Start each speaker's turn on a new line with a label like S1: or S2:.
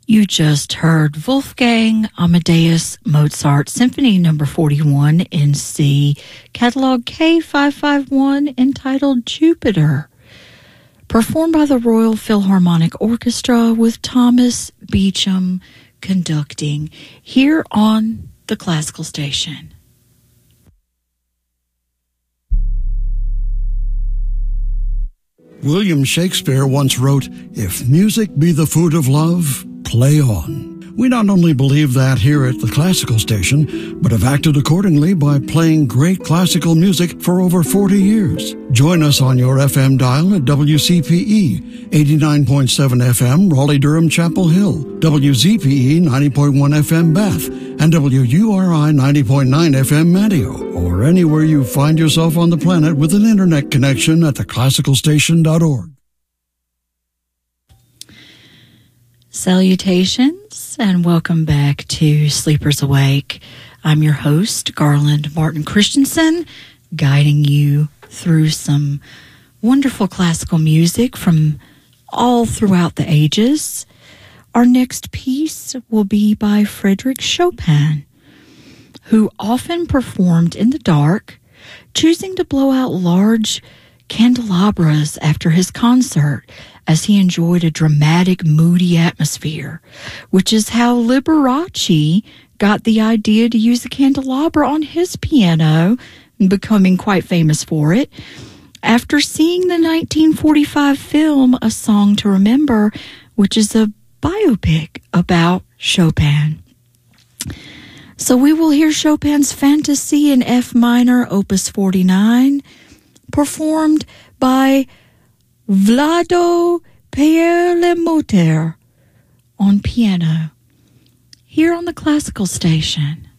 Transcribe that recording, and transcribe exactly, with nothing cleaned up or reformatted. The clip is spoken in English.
S1: You just heard Wolfgang Amadeus Mozart Symphony Number forty-one in C, Catalog K five five one, entitled Jupiter, performed by the Royal Philharmonic Orchestra with Thomas Beecham conducting here on the Classical Station.
S2: William Shakespeare once wrote, "If music be the food of love, play on." We not only believe that here at the Classical Station, but have acted accordingly by playing great classical music for over forty years. Join us on your F M dial at W C P E, eighty-nine point seven F M, Raleigh-Durham, Chapel Hill, W Z P E, ninety point one F M, Bath, and W U R I, ninety point nine F M, Manteo, or anywhere you find yourself on the planet with an internet connection at the classical station dot org.
S1: Salutations and welcome back to Sleepers Awake. I'm your host, Garland Martin Christensen, guiding you through some wonderful classical music from all throughout the ages. Our next piece will be by Frédéric Chopin, who often performed in the dark, choosing to blow out large candelabras after his concert as he enjoyed a dramatic, moody atmosphere, which is how Liberace got the idea to use a candelabra on his piano, becoming quite famous for it, after seeing the nineteen forty-five film A Song to Remember, which is a biopic about Chopin. So we will hear Chopin's Fantasy in F minor, opus forty-nine, performed by Vlado Perlemoter on piano, here on the Classical Station.